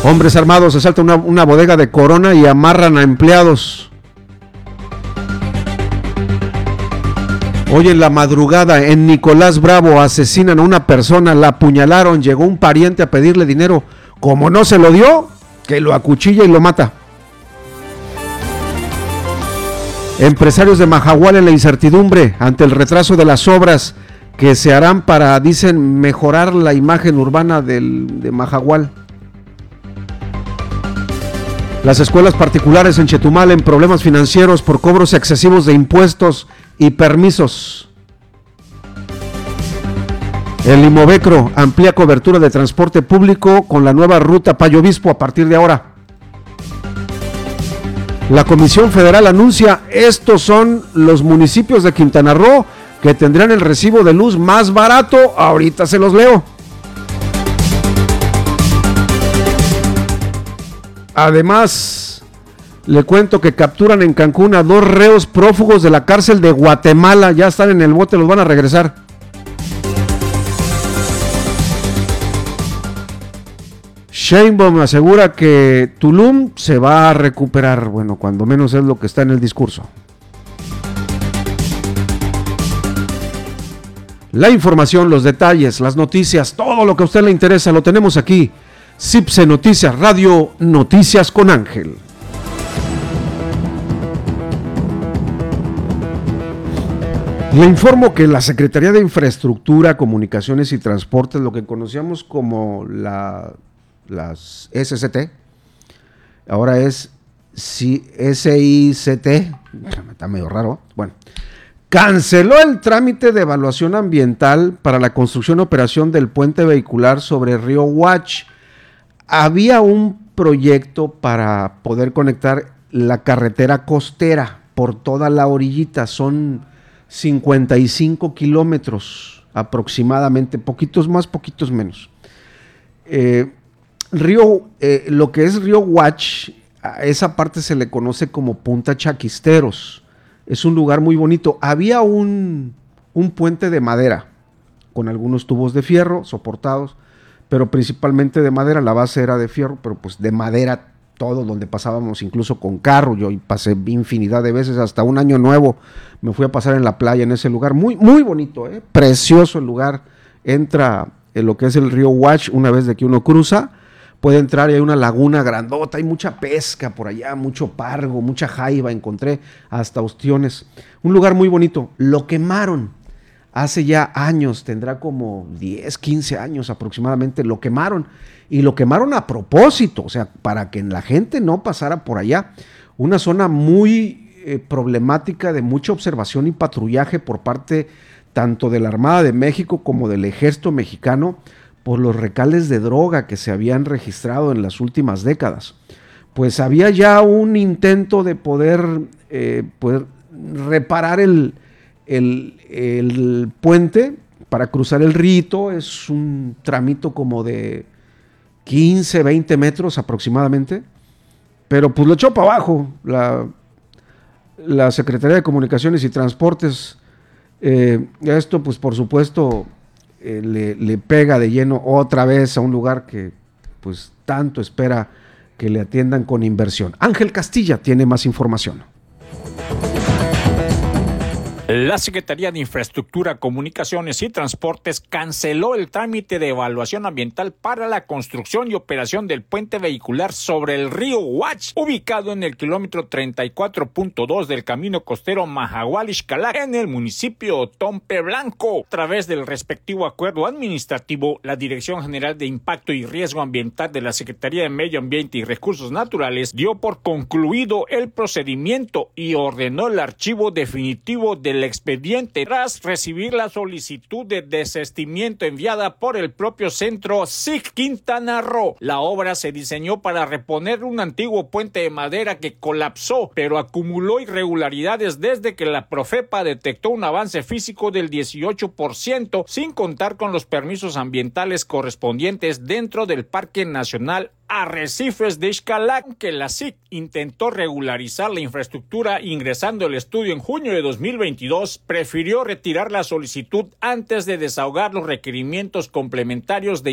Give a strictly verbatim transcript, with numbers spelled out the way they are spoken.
Hombres armados asaltan una, una bodega de Corona y amarran a empleados. Hoy en la madrugada en Nicolás Bravo asesinan a una persona, la apuñalaron, llegó un pariente a pedirle dinero. Como no se lo dio, que lo acuchilla y lo mata. Empresarios de Mahahual en la incertidumbre ante el retraso de las obras que se harán para, dicen, mejorar la imagen urbana del, de Mahahual. Las escuelas particulares en Chetumal en problemas financieros por cobros excesivos de impuestos y permisos. El Imovecro amplía cobertura de transporte público con la nueva ruta Payo Obispo a partir de ahora. La Comisión Federal anuncia, estos son los municipios de Quintana Roo que tendrán el recibo de luz más barato. Ahorita se los leo. Además, le cuento que capturan en Cancún a dos reos prófugos de la cárcel de Guatemala. Ya están en el bote, los van a regresar. Sheinbaum asegura que Tulum se va a recuperar. Bueno, cuando menos es lo que está en el discurso. La información, los detalles, las noticias, todo lo que a usted le interesa lo tenemos aquí. CIPSE Noticias Radio, Noticias con Ángel. Le informo que la Secretaría de Infraestructura, Comunicaciones y Transportes, lo que conocíamos como la, las S C T, ahora es S I C T, está medio raro, bueno, canceló el trámite de evaluación ambiental para la construcción y operación del puente vehicular sobre el río Huach. Había un proyecto para poder conectar la carretera costera por toda la orillita, son cincuenta y cinco kilómetros aproximadamente, poquitos más, poquitos menos. Eh, río, eh, lo que es río Huach, a esa parte se le conoce como Punta Chaquisteros, es un lugar muy bonito. Había un, un puente de madera con algunos tubos de fierro soportados, pero principalmente de madera, la base era de fierro, pero pues de madera todo, donde pasábamos incluso con carro, yo pasé infinidad de veces, hasta un año nuevo me fui a pasar en la playa en ese lugar, muy, muy bonito, ¿eh? Precioso el lugar, entra en lo que es el río Huach, una vez de que uno cruza, puede entrar y hay una laguna grandota, hay mucha pesca por allá, mucho pargo, mucha jaiba, encontré hasta ostiones, un lugar muy bonito. Lo quemaron hace ya años, tendrá como diez, quince años aproximadamente, lo quemaron, y lo quemaron a propósito, o sea, para que la gente no pasara por allá. Una zona muy eh, problemática, de mucha observación y patrullaje por parte tanto de la Armada de México como del Ejército Mexicano, por los recales de droga que se habían registrado en las últimas décadas. Pues había ya un intento de poder, eh, poder reparar el El, el puente para cruzar el río. Es un tramito como de quince, veinte metros aproximadamente, pero pues lo echó para abajo la, la Secretaría de Comunicaciones y Transportes. Eh, esto pues por supuesto eh, le, le pega de lleno otra vez a un lugar que pues tanto espera que le atiendan con inversión. Ángel Castilla tiene más información. La Secretaría de Infraestructura, Comunicaciones y Transportes canceló el trámite de evaluación ambiental para la construcción y operación del puente vehicular sobre el río Huach, ubicado en el kilómetro treinta y cuatro punto dos del camino costero Mahahual-Ixcalac, en el municipio Tompe Blanco. A través del respectivo acuerdo administrativo, la Dirección General de Impacto y Riesgo Ambiental de la Secretaría de Medio Ambiente y Recursos Naturales dio por concluido el procedimiento y ordenó el archivo definitivo de el expediente tras recibir la solicitud de desistimiento enviada por el propio centro S I C Quintana Roo. La obra se diseñó para reponer un antiguo puente de madera que colapsó, pero acumuló irregularidades desde que la Profepa detectó un avance físico del dieciocho por ciento, sin contar con los permisos ambientales correspondientes dentro del Parque Nacional Arrecifes de Ixcalac, que la S I C intentó regularizar la infraestructura ingresando el estudio en junio de dos mil veintidós, prefirió retirar la solicitud antes de desahogar los requerimientos complementarios de